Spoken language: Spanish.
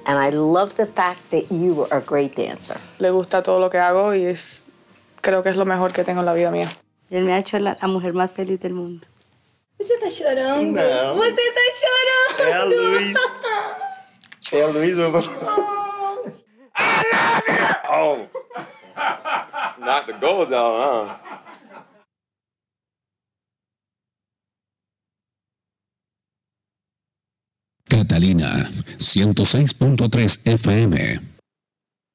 And I love the fact that you are a great dancer. Le gusta todo lo que hago y creo que es lo mejor que tengo en la vida mía. Él me ha hecho la mujer más feliz del mundo. Você tá chorando? Não. Você tá chorando? É a Luiz. É a Luiz, amor. Oh. Not the gold though, huh? Catalina 106.3 FM.